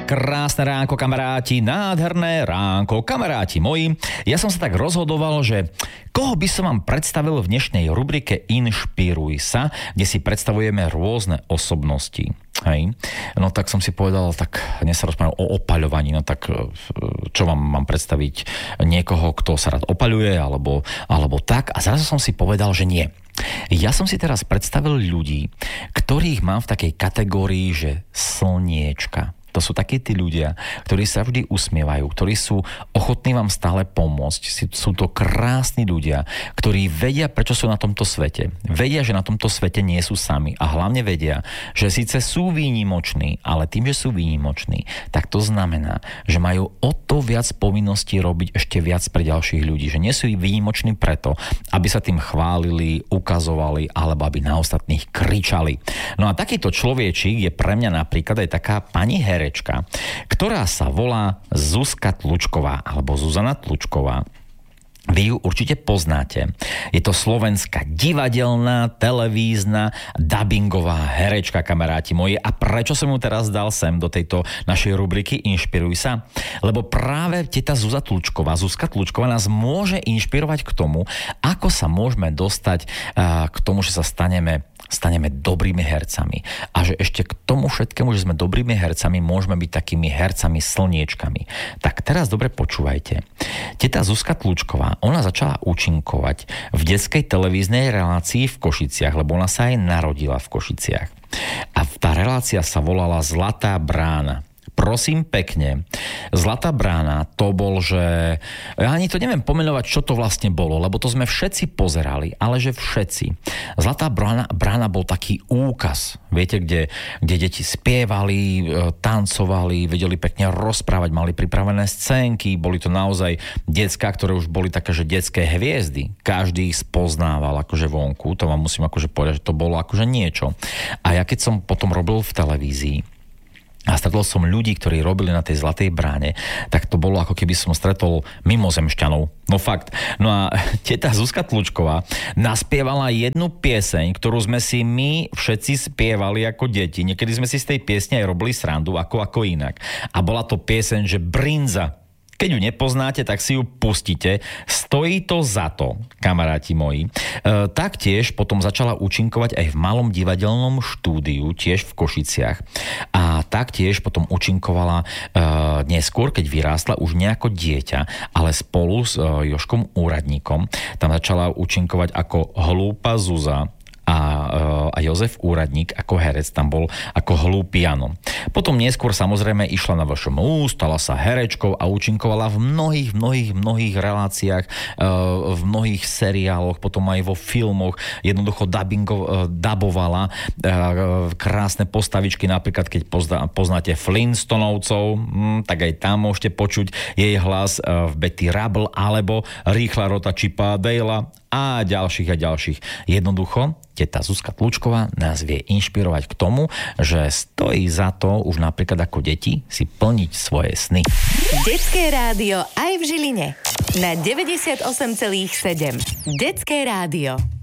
Krásne ránko, kamaráti, nádherné ránko, kamaráti moji. Ja som sa tak rozhodoval, že koho by som vám predstavil v dnešnej rubrike Inšpiruj sa, kde si predstavujeme rôzne osobnosti. Hej. No tak som si povedal, tak dnes sa rozprávame o opaľovaní, no tak čo vám mám predstaviť? Niekoho, kto sa rád opaľuje, alebo tak. A zrazu som si povedal, že nie. Ja som si teraz predstavil ľudí, ktorých mám v takej kategórii, že slniečka. To sú takí tí ľudia, ktorí sa vždy usmievajú, ktorí sú ochotní vám stále pomôcť. Sú to krásni ľudia, ktorí vedia, prečo sú na tomto svete. Vedia, že na tomto svete nie sú sami. A hlavne vedia, že síce sú výnimoční, ale tým, že sú výnimoční, tak to znamená, že majú o to viac povinností robiť ešte viac pre ďalších ľudí. Že nie sú výnimoční preto, aby sa tým chválili, ukazovali, alebo aby na ostatných kričali. No a takýto človečík je pre mňa napríklad aj taká pani herečka, ktorá sa volá Zuzka Tlučková alebo Zuzana Tlučková. Vy ju určite poznáte. Je to slovenská divadelná, televízna, dabingová herečka, kamaráti moji. A prečo som ju teraz dal sem do tejto našej rubriky Inšpiruj sa? Lebo práve teta Zuzka Tlučková nás môže inšpirovať k tomu, ako sa môžeme dostať k tomu, že sa staneme dobrými hercami. A že ešte k tomu všetkému, že sme dobrými hercami, môžeme byť takými hercami slniečkami. Tak teraz dobre počúvajte. Teta Zuzka Tlučková, ona začala účinkovať v detskej televíznej relácii v Košiciach, lebo ona sa aj narodila v Košiciach. A tá relácia sa volala Zlatá brána. Prosím pekne, Zlatá brána, to bol, že... Ja ani to neviem pomenovať, čo to vlastne bolo, lebo to sme všetci pozerali, ale že všetci. Zlatá brána bol taký úkaz, viete, kde deti spievali, tancovali, vedeli pekne rozprávať, mali pripravené scénky, boli to naozaj decká, ktoré už boli také, že detské hviezdy. Každý ich spoznával akože vonku, to vám musím akože povedať, že to bolo akože niečo. A ja keď som potom robil v televízii, a stretol som ľudí, ktorí robili na tej Zlatej bráne, tak to bolo ako keby som stretol mimozemšťanov. No fakt. No a teta Zuzka Tlučková naspievala jednu pieseň, ktorú sme si my všetci spievali ako deti. Niekedy sme si z tej piesne aj robili srandu, ako inak. A bola to pieseň, že Brinza. Keď ju nepoznáte, tak si ju pustite. Stojí to za to, kamaráti moji. Taktiež potom začala účinkovať aj v malom divadelnom štúdiu, tiež v Košiciach. A taktiež potom účinkovala neskôr, keď vyrástla už nejako dieťa, ale spolu s Jožkom Úradníkom. Tam začala účinkovať ako hlúpa Zuza. A Jozef Úradník ako herec tam bol ako hlúpy Jano. Potom neskôr samozrejme išla na VŠMU, stala sa herečkou a účinkovala v mnohých reláciách, v mnohých seriáloch, potom aj vo filmoch. Jednoducho dabovala krásne postavičky, napríklad keď poznáte Flintstonovcov, tak aj tam môžete počuť jej hlas v Betty Rubble alebo Rýchla rota Chipa Dale'a a ďalších. Jednoducho, teta Zuzka Tlučková nás vie inšpirovať k tomu, že stojí za to už napríklad ako deti si plniť svoje sny. Detské rádio aj v Žiline na 98,7. Detské rádio.